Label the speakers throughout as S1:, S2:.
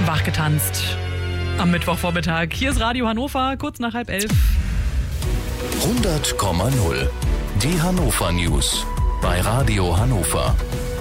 S1: Wachgetanzt am Mittwochvormittag. Hier ist Radio Hannover, kurz nach 10:30.
S2: 100,0. Die Hannover News bei Radio Hannover.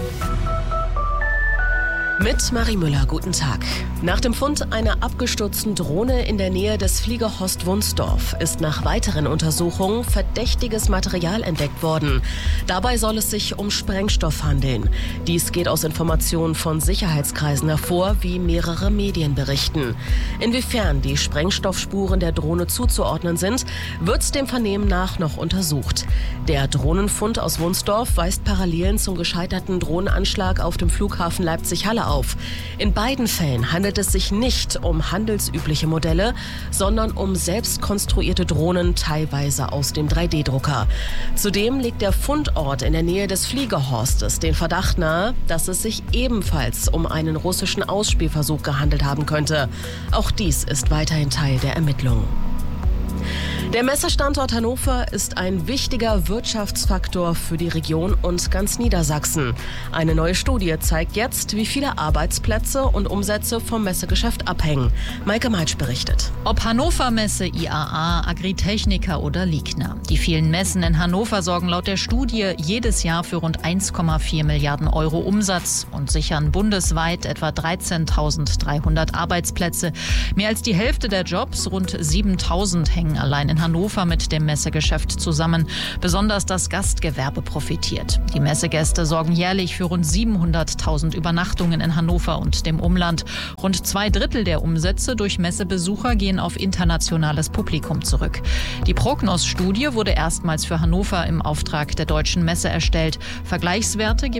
S3: Mit Marie Müller, guten Tag. Nach dem Fund einer abgestürzten Drohne in der Nähe des Fliegerhorst Wunsdorf ist nach weiteren Untersuchungen verdächtiges Material entdeckt worden. Dabei soll es sich um Sprengstoff handeln. Dies geht aus Informationen von Sicherheitskreisen hervor, wie mehrere Medien berichten. Inwiefern die Sprengstoffspuren der Drohne zuzuordnen sind, wird dem Vernehmen nach noch untersucht. Der Drohnenfund aus Wunsdorf weist Parallelen zum gescheiterten Drohnenanschlag auf dem Flughafen Leipzig-Halle auf. In beiden Fällen handelt es sich nicht um handelsübliche Modelle, sondern um selbst konstruierte Drohnen, teilweise aus dem 3D-Drucker. Zudem legt der Fundort in der Nähe des Fliegerhorstes den Verdacht nahe, dass es sich ebenfalls um einen russischen Ausspielversuch gehandelt haben könnte. Auch dies ist weiterhin Teil der Ermittlungen. Der Messestandort Hannover ist ein wichtiger Wirtschaftsfaktor für die Region und ganz Niedersachsen. Eine neue Studie zeigt jetzt, wie viele Arbeitsplätze und Umsätze vom Messegeschäft abhängen. Maike Meitsch berichtet.
S4: Ob Hannover Messe, IAA, Agritechnica oder Ligna. Die vielen Messen in Hannover sorgen laut der Studie jedes Jahr für rund 1,4 Milliarden Euro Umsatz und sichern bundesweit etwa 13.300 Arbeitsplätze. Mehr als die Hälfte der Jobs, rund 7.000, hängen allein in Hannover mit dem Messegeschäft zusammen. Besonders das Gastgewerbe profitiert. Die Messegäste sorgen jährlich für rund 700.000 Übernachtungen in Hannover und dem Umland. Rund 2/3 der Umsätze durch Messebesucher gehen auf internationales Publikum zurück. Die Prognos-Studie wurde erstmals für Hannover im Auftrag der Deutschen Messe erstellt. Vergleichswerte gibt